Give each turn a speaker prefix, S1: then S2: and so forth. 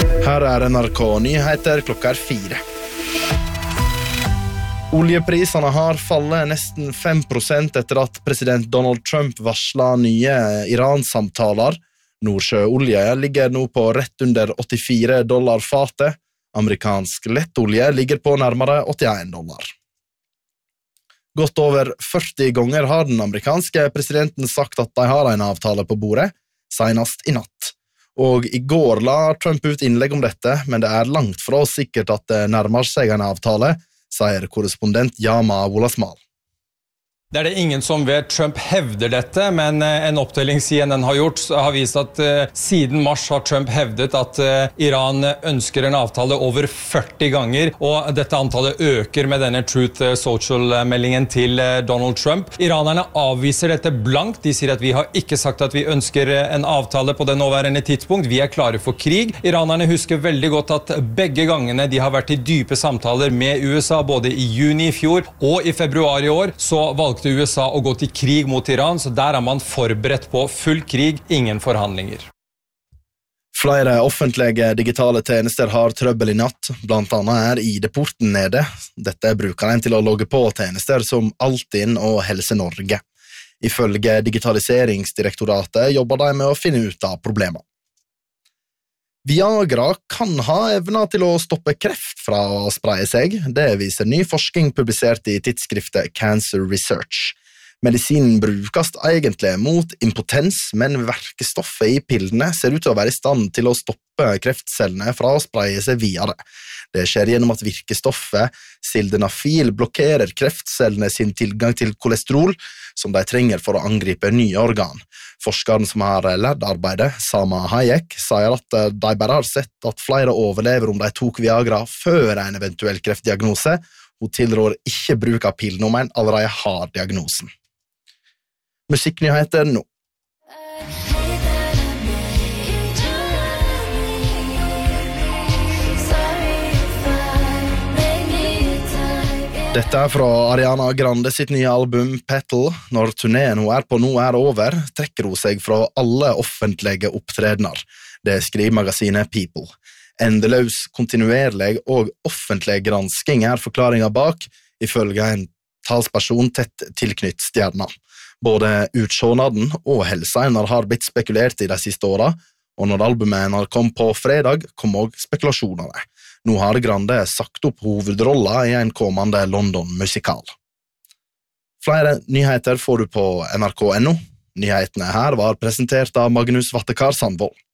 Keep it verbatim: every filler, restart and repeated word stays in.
S1: Her er N R K Nyheter klokka er fire. Oljeprisene har fallet nesten fem prosent etter at president Donald Trump varslet nye Iran-samtaler. Nordsjøolje ligger nå på rett under åttifire dollar fatet. Amerikansk lettolje ligger på nærmere åttien dollar. Godt over førti ganger har den amerikanske presidenten sagt at de har en avtale på bordet, senest i natt. Og i går la Trump ut innlegg om dette, men det er langt fra sikkert at det nærmer seg en avtale, sier korrespondent Yama Wolasmal.
S2: Det er det ingen som vet. Trump hevder dette, men en opptelling C N N har gjort har vist at uh, siden mars har Trump hevdet at uh, Iran ønsker en avtale over førti ganger, og dette antallet øker med denne Truth Social-meldingen til uh, Donald Trump. Iranerne avviser dette blankt. De sier at vi har ikke sagt at vi ønsker en avtale på det nåværende tidspunkt. Vi er klare for krig. Iranerne husker veldig godt at begge gangene de har vært i dype samtaler med U S A, både i juni i fjor og i februar i år, så valgte til U S A å gå til krig mot Iran, så der er man forberedt på full krig, ingen forhandlinger.
S1: Flere offentlige digitale tjenester har trøbbel i natt, blant annet er I D-porten nede. Dette bruker en til å logge på tjenester som Altinn og Helse Norge. Ifølge Digitaliseringsdirektoratet jobber de med å finne ut av problemer. Viagra kan ha evna til å stoppe kreft fra å spreie seg. Det viser ny forskning publisert i tidsskriftet Cancer Research. Medisinen brukes egentlig mot impotens, men verkestoffet I pillene ser ut til å være I stand til å stoppe kreftcellene fra å spreie seg videre. Det skjer gjennom at virkestoffet sildenafil blokkerer kreftcellene sin tilgang til kolesterol, som de trenger for å angripe nye organ. Forskeren som har ledd arbeidet, Sama Hayek, sier at de bare har sett at flere overlever om de tok Viagra før en eventuell kreftdiagnose. Hun tilrår ikke bruk av pillen om en allerede har diagnosen. Musikknyheter nå. Dette er fra Ariana Grande sitt nye album Petal. Når turneen hun er på nå er over, trekker hun seg fra alle offentlige opptredener. Det skriver magasinet People. Endeløs, kontinuerlig og offentlig gransking er forklaringen bak, ifølge en talsperson tett tilknytt stjerna. Både utsjånaden og helseiner har blitt spekulert I de siste årene, og når albumet kom på fredag, kom også spekulasjonene. Nå har Grande sagt opp hovedrolla I en kommende London-musikal. Flere nyheter får du på N R K punktum no. Nyhetene her var presentert av Magnus Vattekar Sandvold.